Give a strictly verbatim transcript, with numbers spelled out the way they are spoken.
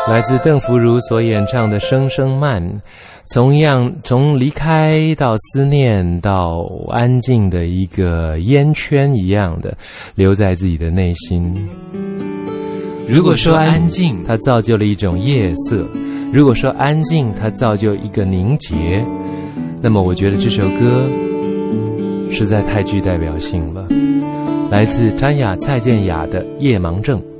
来自邓福如所演唱的《声声慢》，从样从离开到思念到安静的一个烟圈一样的留在自己的内心。如果说安静，它造就了一种夜色；如果说安静，它造就一个凝结。那么，我觉得这首歌实在太具代表性了。来自詹雅、蔡健雅的《夜盲症》。